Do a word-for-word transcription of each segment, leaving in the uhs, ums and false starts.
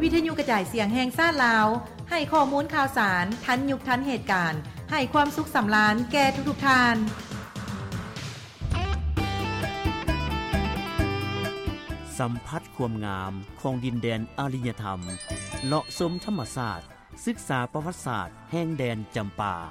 วิทยุกระจายเสียงแห่งชาติลาวให้ข้อมูลข่าวสารทันยุคทันเหตุการณ์ให้ความสุขสำราญแก่ทุกๆท่านสัมผัสความงามของดินแดนอารยธรรมเลาะชมธรรมชาติศึกษาประวัติศาสตร์แห่งแดนจำปา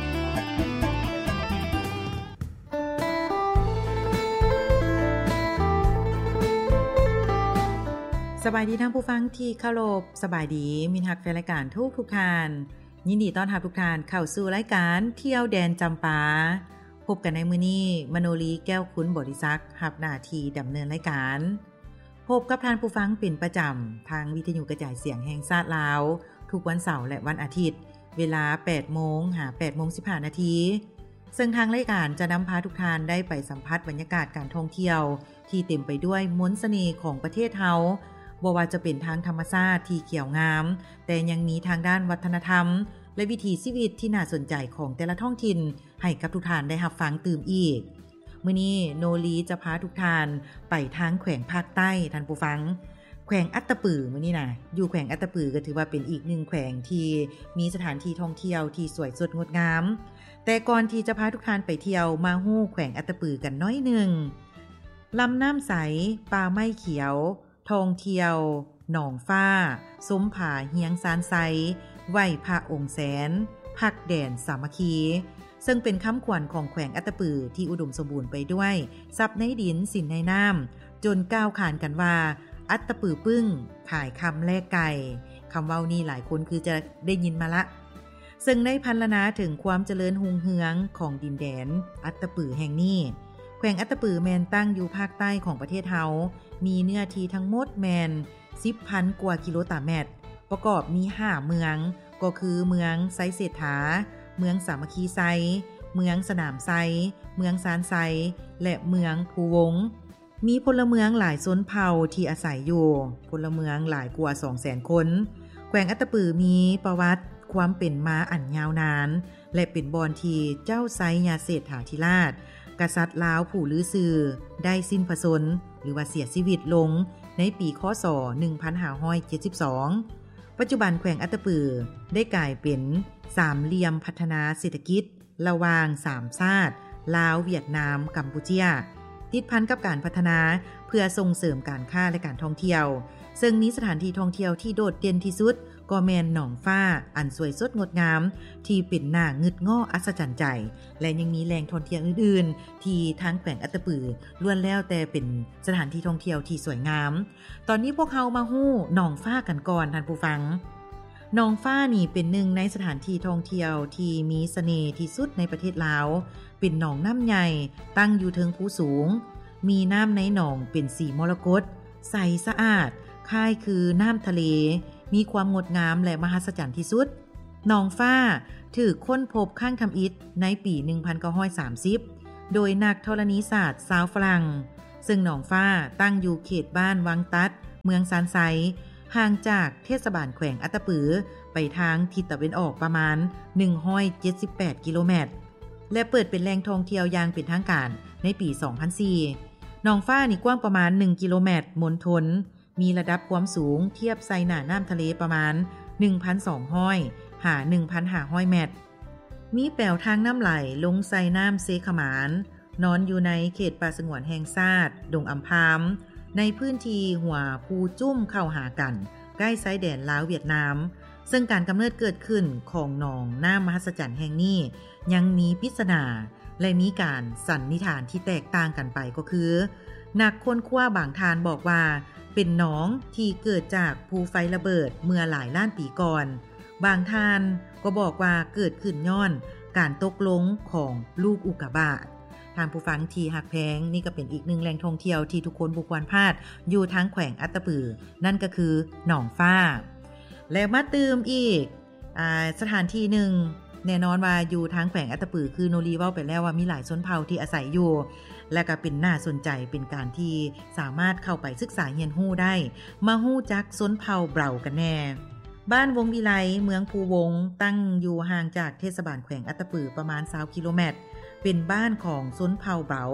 สบายดีท่านผู้ฟังที่เคารพสบายดีมิตรฮักแฟนรายการทุกทุกท่านยินดีต้อนรับทุกท่านเข้าสู่รายการเที่ยวแดนจำปาพบกันในมื้อนี้มโนลีแก้วคุ้นบริษัทรับหน้าที่ดำเนินรายการพบกับท่านผู้ฟังเป็นประจำทางวิทยุกระจายเสียงแห่งชาติลาวทุกวันเสาร์และวันอาทิตย์เวลา แปดโมง หา แปดโมงสิบห้า นาทีซึ่งทางรายการจะนำพาทุกท่านได้ไปสัมผัสบรรยากาศการท่องเที่ยวที่เต็มไปด้วยมนต์เสน่ห์ของประเทศเฮาบ่ว่าจะเป็นทางธรรมชาติที่เขียวงามแต่ยังมีทางด้านวัฒนธรรมและวิถีชีวิตที่น่าสนใจของแต่ละท้องถิ่นให้กับทุกท่านได้รับฟังตื่มอีกมื้อนี้โนลีจะพาทุกท่านไปทางแขวงภาคใต้ท่านผู้ฟังแขวงอัตตปือมื้อนี้นะอยู่แขวงอัตตปือก็ถือว่าเป็นอีกหนึ่งแขวงที่มีสถานที่ท่องเที่ยวที่สวยสดงดงามแต่ก่อนที่จะพาทุกท่านไปเที่ยวมาฮู้แขวงอัตตปือกันน้อยนึงลำน้ำใสป่าไม้เขียวท่องเที่ยวหนองฟ้าสมผาเฮียงซานไซไหว้พระองค์แสนพักแดนสามัคคีซึ่งเป็นคำขวัญของแขวงอัตตปือที่อุดมสมบูรณ์ไปด้วยทรัพย์ในดินสินในน้ำจนก้าวขานกันว่าอัตตปือปึ้งขายคำแลกไก่คำเว้านี้หลายคนคือจะได้ยินมาละซึ่งได้พรรณนาถึงความเจริญรุ่งเรืองของดินแดนอัตตปือแห่งนี้แขวงอัตตปือแมนตั้งอยู่ภาคใต้ของประเทศเฮามีเนื้อที่ทั้งหมดแมน สิบพัน กว่ากิโลตารเมตรประกอบมีห้าเมืองก็คือเมืองไซเศรษฐาเมืองสามัคคีไซเมืองสนามไซเมืองซานไซและเมืองภูวงมีพลเมืองหลายชนเผ่าที่อาศัยอยู่พลเมืองหลายกว่า สองแสน คนแขวงอัตตปือมีประวัติความเป็นมาอันยาวนานและเป็นบอนที่เจ้าไซยาเศรษฐาธิราชกษัตริย์ลาวผู้ลือซือได้สิ้นพระชนม์หรือว่าเสียชีวิตลงในปีคศหนึ่งพันห้าร้อยเจ็ดสิบสองปัจจุบันแขวงอัตตปือได้กลายเป็นสามเหลี่ยมพัฒนาเศรษฐกิจระหว่างสามชาติลาวเวียดนามกัมพูชาติดพันกับการพัฒนาเพื่อส่งเสริมการค้าและการท่องเที่ยวซึ่งมีสถานที่ท่องเที่ยวที่โดดเด่นที่สุดก็แม่นหนองฟ้าอันสวยสดงดงามที่เป็นหน้างึดง้ออัศจรรย์ใจและยังมีแหล่งท่องเที่ยวอื่นๆที่ทางแขวงอัตตปือล้วนแล้วแต่เป็นสถานที่ท่องเที่ยวที่สวยงามตอนนี้พวกเรามาฮู้หนองฟ้ากันก่อนท่านผู้ฟังหนองฟ้านี่เป็นหนึ่งในสถานที่ท่องเที่ยวที่มีเสน่ห์ที่สุดในประเทศลาวเป็นหนองน้ำใหญ่ตั้งอยู่เทิงภูสูงมีน้ำในหนองเป็นสีมรกตใสสะอาดคล้ายคือน้ำทะเลมีความงดงามและมหัศจรรย์ที่สุดหนองฟ้าถูกค้นพบข้างทำอิฐในปีหนึ่งพันเก้าร้อยสามสิบโดยนักธรณีศาสตร์ชาวฝรั่งซึ่งหนองฟ้าตั้งอยู่เขตบ้านวังตัดเมืองซานไซห่างจากเทศบาลแขวงอัตตปือไปทางทิศตะวันออกประมาณหนึ่งร้อยเจ็ดสิบแปดกิโลเมตรและเปิดเป็นแหล่งท่องเที่ยวอย่างเป็นทางการในปีสองพันสี่หนองฟ้านี่กว้างประมาณหนึ่งกิโลเมตรมณฑลมีระดับความสูงเทียบไซหน้าน้ำทะเลประมาณ หนึ่งพันสองร้อย หา หนึ่งพันห้าร้อย เมตรมีแปวทางน้ำไหลลงไซน้ำเซขมานนอนอยู่ในเขตป่าสงวนแห่งชาติดงอัมพามในพื้นที่หัวภูจุ้มเข้าหากันใกล้ไซแดนลาวเวียดนามซึ่งการกำเนิดเกิดขึ้นของหนองน้ำมหัศจรรย์แห่งนี้ยังมีปริศนาและมีการสันนิษฐานที่แตกต่างกันไปก็คือนักค้นคว้าบางทานบอกว่าเป็นหนองที่เกิดจากภูไฟระเบิดเมื่อหลายล้านปีก่อนบางท่านก็บอกว่าเกิดขึ้นย้อนการตกลงของลูกอุกกาบาตท่านผู้ฟังที่หักแพงนี่ก็เป็นอีกหนึ่งแหล่งท่องเที่ยวที่ทุกคนบ่ควรพลาดอยู่ทางแขวงอัตตปือนั่นก็คือหนองฟ้าและมาตืมอีกอ่าสถานที่หนึ่งแน่นอนว่าอยู่ทางแขวงอัตตปือคือโนรีเว้าไปแล้วว่ามีหลายชนเผ่าที่อาศัยอยู่และก็เป็นน่าสนใจเป็นการที่สามารถเข้าไปศึกษาเรียนรู้ได้มาฮู้จักชนเผ่าเบรากันแน่บ้านวงวิไลเมืองภูวงตั้งอยู่ห่างจากเทศบาลแขวงอัตตปือประมาณยี่สิบกิโลเมตรเป็นบ้านของชนเผ่าเบรา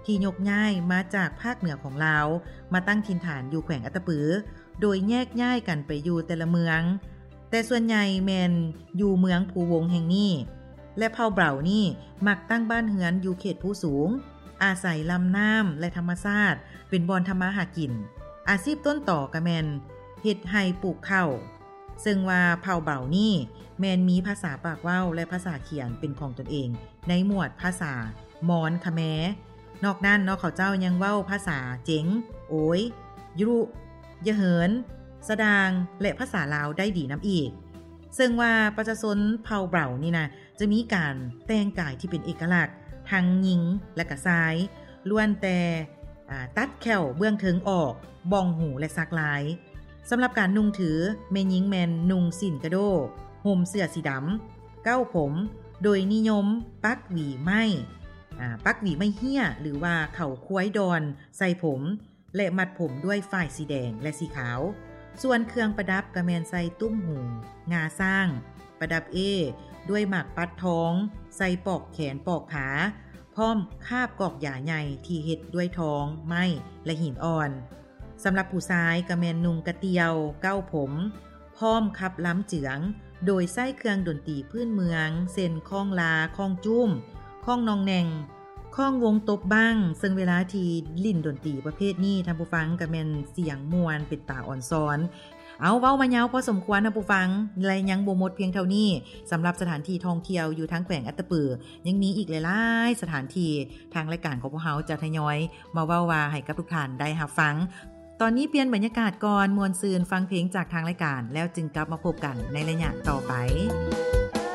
ที่ยกย้ายมาจากภาคเหนือของลาวมาตั้งถิ่นฐานอยู่แขวงอัตตปือโดยแยกย้ายกันไปอยู่แต่ละเมืองแต่ส่วนใหญ่แม่นอยู่เมืองภูวงแห่งนี้และเผ่าเบรานี่มักตั้งบ้านเฮือนอยู่เขตภูสูงอาศัยลำน้ำและธรรมชาติเป็นบ่อนทำมาหากินอาชีพต้นต่อก็แม่นเฮ็ดไร่ปลูกข้าวซึ่งว่าเผ่าเบรานี่แม่นมีภาษาปากเว้าและภาษาเขียนเป็นของตนเองในหมวดภาษามอญคแมนอกนั้นเนาะเขาเจ้ายังเว้าภาษาเจ๋งโอยยุยะเหินสะดางและภาษาลาวได้ดีน้ำอีกซึ่งว่าประชาชนเผ่าเบรานี่นะจะมีการแต่งกายที่เป็นเอกลักษณ์ทั้งหญิงและก็ชายล้วนแต่ตัดแขวเบื้องเทิงออกบ้องหูและซักลายสำหรับการนุ่งถือแม่หญิงแม่นนุ่งสิ้นกระโดห่มเสื้อสีดำเก้าผมโดยนิยมปักหวีไม้อ่าปักหวีไม้เหี้ยหรือว่าเข่าควยดอนใส่ผมและมัดผมด้วยฝ้ายสีแดงและสีขาวส่วนเครื่องประดับก็แม่นใส่ตุ้มหูงาสร้างประดับเอด้วยหมากปัดท้องใส่ปอกแขนปอกขาพร้อมคาบกอกหญ้าใหญ่ที่เฮ็ดด้วยทองไม้และหินอ่อนสำหรับผู้ชายก็แม่นนุ่งกระเตียวเก้าผมพร้อมขับล้ำเจืองโดยใช้เครื่องดนตรีพื้นเมืองเช่นข้องลาข้องจุ้มข้องนองแนงข้องวงตบบ้างซึ่งเวลาที่ลิ่นดนตรีประเภทนี้ท่านผู้ฟังก็แม่นเสียงม่วนเป็นตาอ่อนซ้อนเอาเว้ามายาวพอสมควรท่านผู้ฟังและยังบ่หมดเพียงเท่านี้สำหรับสถานที่ท่องเที่ยวอยู่ทั้งแขวงอัตตปือยังมีอีกหลายๆสถานที่ทางรายการของพวกเฮาจะทยอยมาเว้าว่าให้กับทุกท่านได้รับฟังตอนนี้เปลี่ยนบรรยากาศก่อนมวนซืนฟังเพลงจากทางรายการแล้วจึงกลับมาพบกันในระยะต่อไป